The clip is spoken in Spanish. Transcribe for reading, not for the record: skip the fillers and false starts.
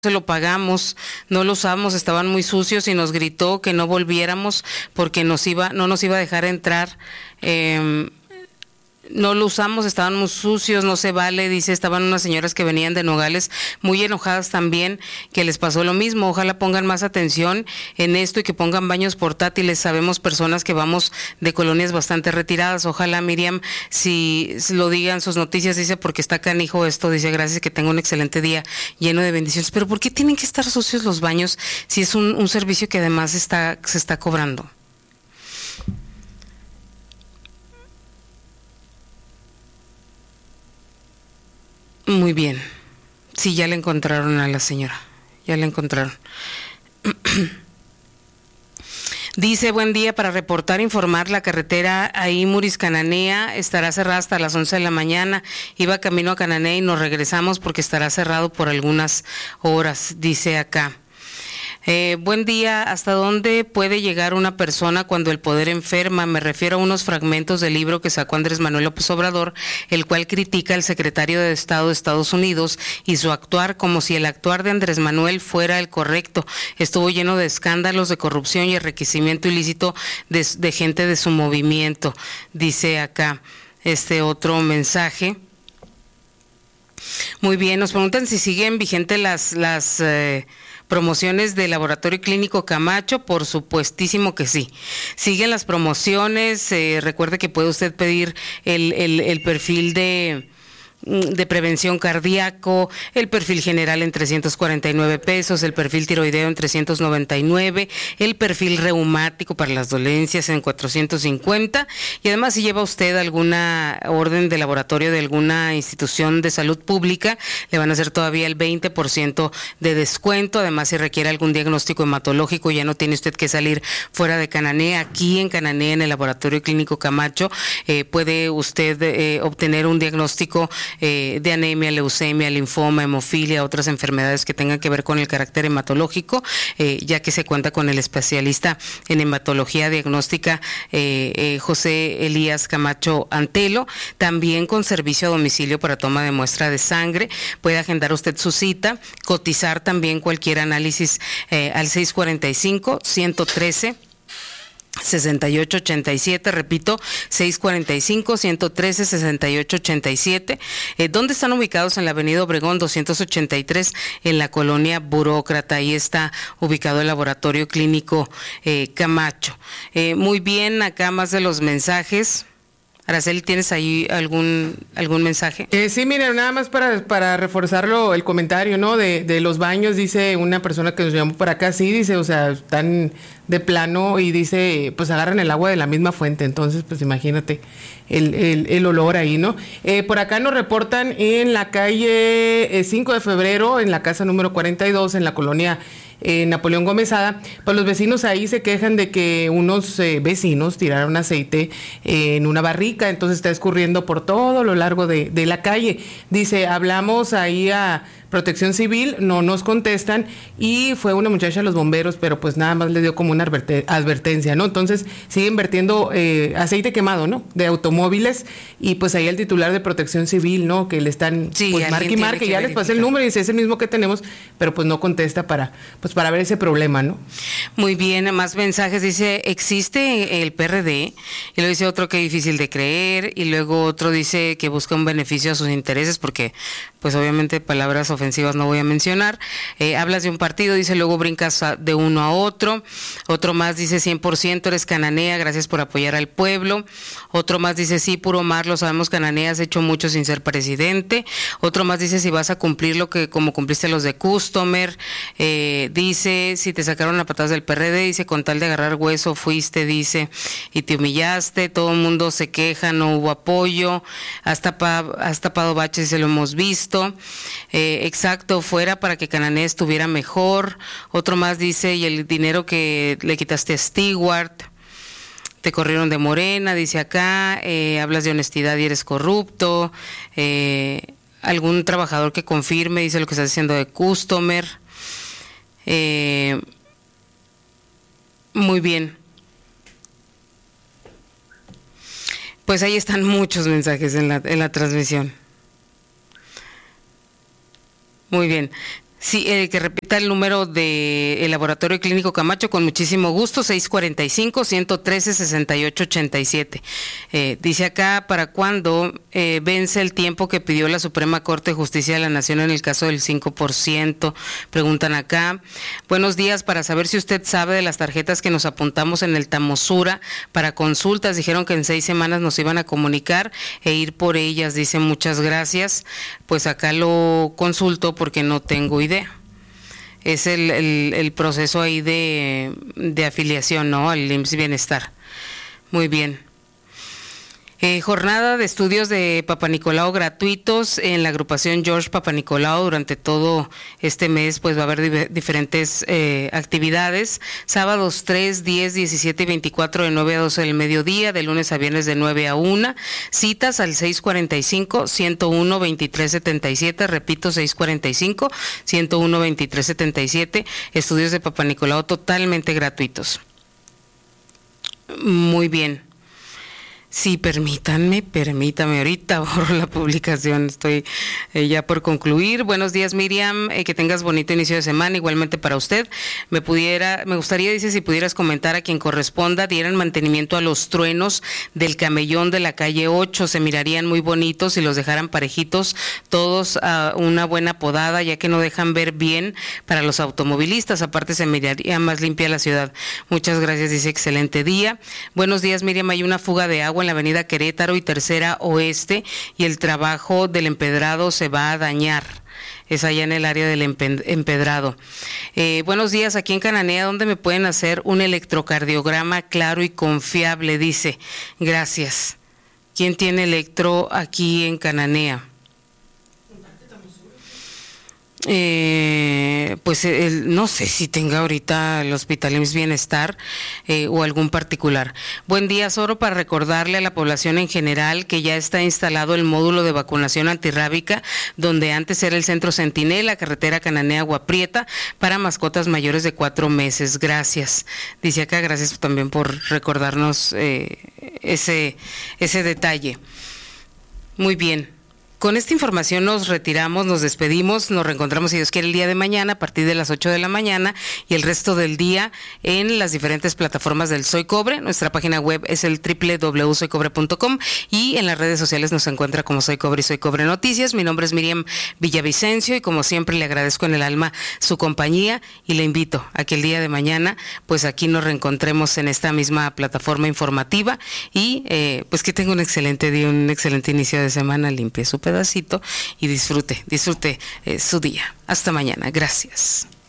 se lo pagamos, no lo usamos, estaban muy sucios y nos gritó que no volviéramos porque no nos iba a dejar entrar. No lo usamos, estaban muy sucios, no se vale, dice, estaban unas señoras que venían de Nogales muy enojadas también, que les pasó lo mismo. Ojalá pongan más atención en esto y que pongan baños portátiles. Sabemos personas que vamos de colonias bastante retiradas. Ojalá, Miriam, si lo digan sus noticias, dice, porque está canijo esto, dice, gracias, que tenga un excelente día lleno de bendiciones. Pero ¿por qué tienen que estar sucios los baños si es un servicio que además se está cobrando? Muy bien. Sí, ya le encontraron a la señora. Ya la encontraron. Dice, buen día, para reportar, informar, la carretera ahí Muris Cananea estará cerrada hasta las 11 de la mañana. Iba camino a Cananea y nos regresamos porque estará cerrado por algunas horas, dice acá. Buen día, ¿hasta dónde puede llegar una persona cuando el poder enferma? Me refiero a unos fragmentos del libro que sacó Andrés Manuel López Obrador, el cual critica al secretario de Estado de Estados Unidos y su actuar, como si el actuar de Andrés Manuel fuera el correcto. Estuvo lleno de escándalos de corrupción y enriquecimiento ilícito de gente de su movimiento, dice acá este otro mensaje. Muy bien, nos preguntan si siguen vigentes las promociones del Laboratorio Clínico Camacho. Por supuestísimo que sí. Siguen las promociones. Recuerde que puede usted pedir el perfil de prevención cardíaco, el perfil general en 349 pesos, el perfil tiroideo en 399, el perfil reumático para las dolencias en 450, y además si lleva usted alguna orden de laboratorio de alguna institución de salud pública, le van a hacer todavía el 20% de descuento. Además, si requiere algún diagnóstico hematológico, ya no tiene usted que salir fuera de Cananea. Aquí en Cananea, en el Laboratorio Clínico Camacho, puede usted obtener un diagnóstico de anemia, leucemia, linfoma, hemofilia, otras enfermedades que tengan que ver con el carácter hematológico, ya que se cuenta con el especialista en hematología diagnóstica José Elías Camacho Antelo, también con servicio a domicilio para toma de muestra de sangre. Puede agendar usted su cita, cotizar también cualquier análisis al 645-113 6887, repito, 645-113-6887. ¿Dónde están ubicados? En la avenida Obregón 283, en la colonia Burócrata. Ahí está ubicado el Laboratorio Clínico Camacho. Muy bien, acá más de los mensajes. Araceli, ¿tienes ahí algún mensaje? Sí, miren, nada más para reforzarlo el comentario, ¿no? De los baños, dice una persona que nos llamó por acá, sí, dice, o sea, están de plano y dice, pues agarran el agua de la misma fuente, entonces, pues imagínate el olor ahí, ¿no? Por acá nos reportan en la calle 5 de febrero, en la casa número 42, en la colonia Napoleón Gómezada, pues los vecinos ahí se quejan de que unos vecinos tiraron aceite en una barrica, entonces está escurriendo por todo lo largo de la calle. Dice, hablamos ahí a Protección Civil, no nos contestan, y fue una muchacha a los bomberos, pero pues nada más le dio como una advertencia, ¿no? Entonces siguen vertiendo aceite quemado, ¿no? De automóviles, y pues ahí el titular de Protección Civil, ¿no? Que le están, sí, pues marque y marque, ya les pasé el número y dice, es el mismo que tenemos, pero pues no contesta para ver ese problema, ¿no? Muy bien, más mensajes. Dice, existe el PRD, y luego dice otro que es difícil de creer, y luego otro dice que busca un beneficio a sus intereses, porque pues obviamente palabras ofensivas no voy a mencionar. Hablas de un partido, dice, luego brincas de uno a otro. Otro más dice, 100% eres Cananea, gracias por apoyar al pueblo. Otro más dice, sí, puro mar, lo sabemos, Cananea, has hecho mucho sin ser presidente. Otro más dice, si vas a cumplir lo que como cumpliste los de Customer. Dice, si te sacaron a patadas del PRD, dice, con tal de agarrar hueso fuiste, dice, y te humillaste. Todo el mundo se queja, no hubo apoyo. Has tapado baches y lo hemos visto. Exacto, fuera para que Cananea estuviera mejor. Otro más dice, y el dinero que le quitaste a Stewart, te corrieron de Morena, dice acá. Hablas de honestidad y eres corrupto. Algún trabajador que confirme, dice, lo que estás diciendo de Customer. Muy bien. Pues ahí están muchos mensajes en la transmisión. Muy bien. Sí, que repita el número del Laboratorio Clínico Camacho con muchísimo gusto, 645-113-6887. Dice acá, ¿para cuándo vence el tiempo que pidió la Suprema Corte de Justicia de la Nación en el caso del 5%? Preguntan acá. Buenos días, para saber si usted sabe de las tarjetas que nos apuntamos en el Tamosura para consultas. Dijeron que en 6 semanas nos iban a comunicar e ir por ellas. Dice, muchas gracias. Pues acá lo consulto porque no tengo idea. Es el proceso ahí de afiliación, ¿no? Al IMSS Bienestar. Muy bien. Jornada de estudios de Papanicolau gratuitos en la agrupación George Papanicolau durante todo este mes, pues va a haber diferentes actividades. Sábados 3, 10, 17 y 24 de 9 a 12 del mediodía, de lunes a viernes de 9 a 1. Citas al 645-101-2377, repito, 645-101-2377. Estudios de Papanicolau totalmente gratuitos. Muy bien. Sí, permítame, ahorita borro la publicación, estoy ya por concluir. Buenos días, Miriam, que tengas bonito inicio de semana, igualmente para usted. Me gustaría, dice, si pudieras comentar a quien corresponda, dieran mantenimiento a los truenos del camellón de la calle 8, se mirarían muy bonitos y los dejaran parejitos, todos a una buena podada, ya que no dejan ver bien para los automovilistas, aparte se miraría más limpia la ciudad. Muchas gracias, dice, excelente día. Buenos días, Miriam, hay una fuga de agua en la avenida Querétaro y Tercera Oeste y el trabajo del empedrado se va a dañar. Es allá en el área del empedrado. Buenos días, aquí en Cananea, ¿dónde me pueden hacer un electrocardiograma claro y confiable? Dice, gracias. ¿Quién tiene electro aquí en Cananea? Pues no sé si tenga ahorita el Hospital IMSS Bienestar o algún particular. Buen día, Soro, para recordarle a la población en general que ya está instalado el módulo de vacunación antirrábica, donde antes era el Centro Centinela, carretera Cananea-Agua Prieta, para mascotas mayores de 4 meses. Gracias. Dice acá, gracias también por recordarnos ese detalle. Muy bien. Con esta información nos retiramos, nos despedimos, nos reencontramos si Dios quiere el día de mañana a partir de las 8 de la mañana y el resto del día en las diferentes plataformas del Soy Cobre. Nuestra página web es el www.soycobre.com y en las redes sociales nos encuentra como Soy Cobre y Soy Cobre Noticias. Mi nombre es Miriam Villavicencio y como siempre le agradezco en el alma su compañía y le invito a que el día de mañana pues aquí nos reencontremos en esta misma plataforma informativa y pues que tenga un excelente día, un excelente inicio de semana, limpie su pedacito y disfrute su día. Hasta mañana. Gracias.